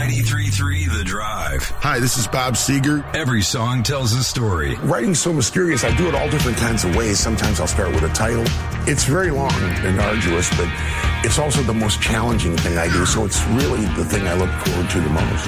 93.3 The Drive. Hi, this is Bob Seger. Every song tells a story. Writing's so mysterious. I do it all different kinds of ways. Sometimes I'll start with a title. It's very long and arduous, but it's also the most challenging thing I do, so it's really the thing I look forward to the most.